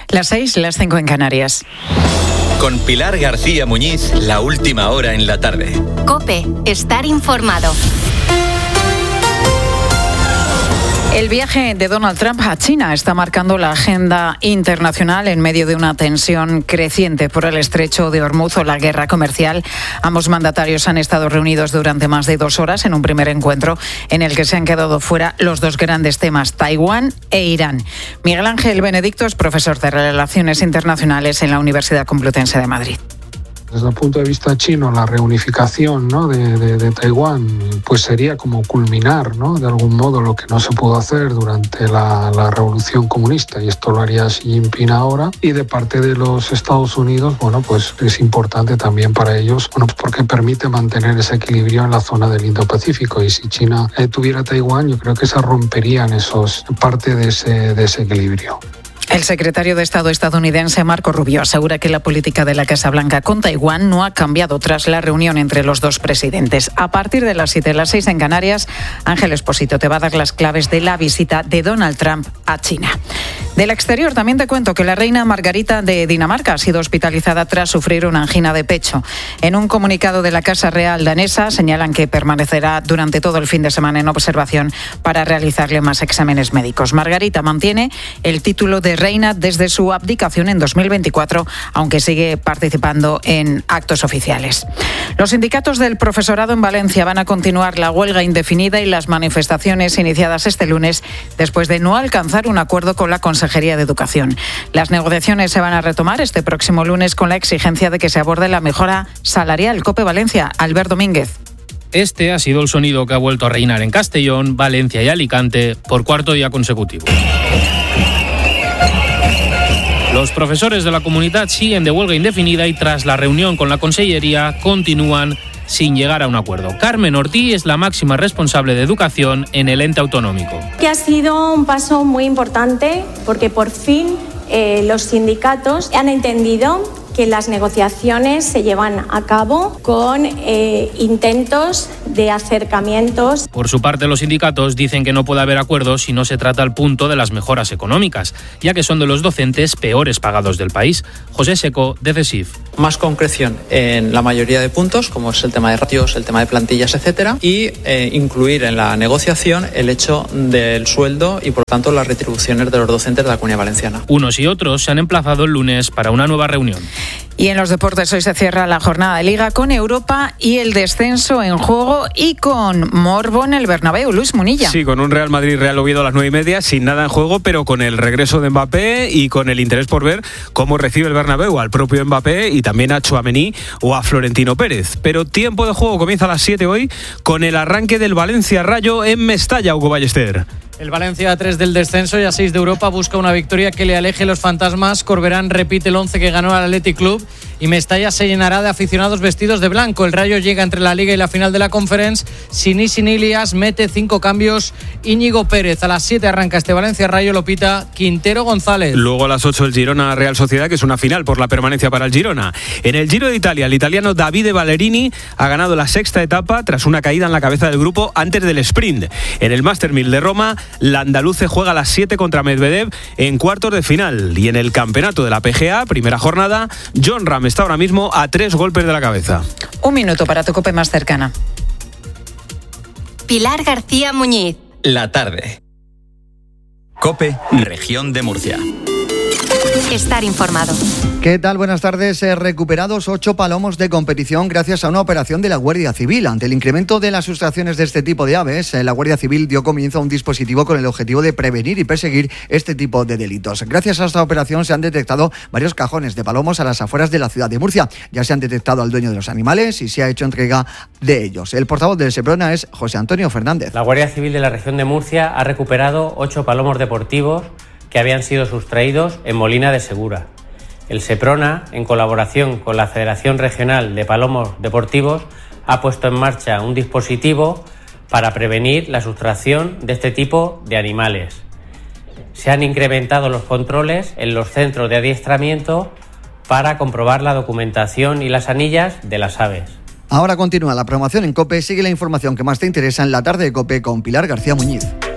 Las 6, las 5 en Canarias. Con Pilar García Muñiz, la última hora en la tarde. COPE, estar informado. El viaje de Donald Trump a China está marcando la agenda internacional en medio de una tensión creciente por el estrecho de Hormuz o la guerra comercial. Ambos mandatarios han estado reunidos durante más de 2 horas en un primer encuentro en el que se han quedado fuera los dos grandes temas, Taiwán e Irán. Miguel Ángel Benedicto es profesor de Relaciones Internacionales en la Universidad Complutense de Madrid. Desde el punto de vista chino, la reunificación, ¿no?, de Taiwán pues sería como culminar, ¿no?, de algún modo lo que no se pudo hacer durante la Revolución Comunista, y esto lo haría Xi Jinping ahora. Y de parte de los Estados Unidos, bueno, pues es importante también para ellos, bueno, porque permite mantener ese equilibrio en la zona del Indo-Pacífico, y si China tuviera Taiwán, yo creo que se romperían parte de ese equilibrio. El secretario de Estado estadounidense Marco Rubio asegura que la política de la Casa Blanca con Taiwán no ha cambiado tras la reunión entre los dos presidentes. A partir de las 7, las 6 en Canarias, Ángel Expósito te va a dar las claves de la visita de Donald Trump a China. Del exterior también te cuento que la reina Margarita de Dinamarca ha sido hospitalizada tras sufrir una angina de pecho. En un comunicado de la Casa Real danesa señalan que permanecerá durante todo el fin de semana en observación para realizarle más exámenes médicos. Margarita mantiene el título de reina desde su abdicación en 2024, aunque sigue participando en actos oficiales. Los sindicatos del profesorado en Valencia van a continuar la huelga indefinida y las manifestaciones iniciadas este lunes después de no alcanzar un acuerdo con la Consejería de Educación. Las negociaciones se van a retomar este próximo lunes con la exigencia de que se aborde la mejora salarial. COPE Valencia, Albert Domínguez. Este ha sido el sonido que ha vuelto a reinar en Castellón, Valencia y Alicante por cuarto día consecutivo. Los profesores de la comunidad siguen de huelga indefinida y tras la reunión con la Consellería continúan sin llegar a un acuerdo. Carmen Ortiz es la máxima responsable de educación en el ente autonómico. Que ha sido un paso muy importante porque por fin los sindicatos han entendido que las negociaciones se llevan a cabo con intentos de acercamientos. Por su parte, los sindicatos dicen que no puede haber acuerdos si no se trata al punto de las mejoras económicas, ya que son de los docentes peores pagados del país. José Seco, de CESIF. Más concreción en la mayoría de puntos, como es el tema de ratios, el tema de plantillas, etcétera, y incluir en la negociación el hecho del sueldo y, por tanto, las retribuciones de los docentes de la Comunidad Valenciana. Unos y otros se han emplazado el lunes para una nueva reunión. Y en los deportes hoy se cierra la jornada de Liga con Europa y el descenso en juego y con morbo en el Bernabéu. Luis Munilla. Sí, con un Real Madrid-Real Oviedo a las 9:30, sin nada en juego, pero con el regreso de Mbappé y con el interés por ver cómo recibe el Bernabéu al propio Mbappé y también a Tchouaméni o a Florentino Pérez. Pero tiempo de juego comienza a las 7 hoy con el arranque del Valencia-Rayo en Mestalla, Hugo Ballester. El Valencia a 3 del descenso y a 6 de Europa busca una victoria que le aleje los fantasmas. Corberán repite el 11 que ganó al Athletic Club y Mestalla se llenará de aficionados vestidos de blanco. El Rayo llega entre la Liga y la final de la Conference. Sin Ilias mete 5 cambios Íñigo Pérez. A las 7 arranca este Valencia-Rayo, lo pita Quintero González. Luego a las 8 el Girona-Real Sociedad, que es una final por la permanencia para el Girona. En el Giro de Italia, el italiano Davide Ballerini ha ganado la 6ª etapa tras una caída en la cabeza del grupo antes del sprint. En el Master 1000 de Roma, la andaluce juega a las 7 contra Medvedev en cuartos de final. Y en el campeonato de la PGA, primera jornada, Jon Rahm está ahora mismo a 3 golpes de la cabeza. Un minuto para tu COPE más cercana. Pilar García Muñiz. La tarde. COPE, Región de Murcia. Estar informado. ¿Qué tal? Buenas tardes. Recuperados 8 palomos de competición gracias a una operación de la Guardia Civil. Ante el incremento de las sustracciones de este tipo de aves, la Guardia Civil dio comienzo a un dispositivo con el objetivo de prevenir y perseguir este tipo de delitos. Gracias a esta operación se han detectado varios cajones de palomos a las afueras de la ciudad de Murcia. Ya se han detectado al dueño de los animales y se ha hecho entrega de ellos. El portavoz del Seprona es José Antonio Fernández. La Guardia Civil de la región de Murcia ha recuperado 8 palomos deportivos que habían sido sustraídos en Molina de Segura. El Seprona, en colaboración con la Federación Regional de Palomos Deportivos, ha puesto en marcha un dispositivo para prevenir la sustracción de este tipo de animales. Se han incrementado los controles en los centros de adiestramiento para comprobar la documentación y las anillas de las aves. Ahora continúa la programación en COPE. Sigue la información que más te interesa en la tarde de COPE con Pilar García Muñiz.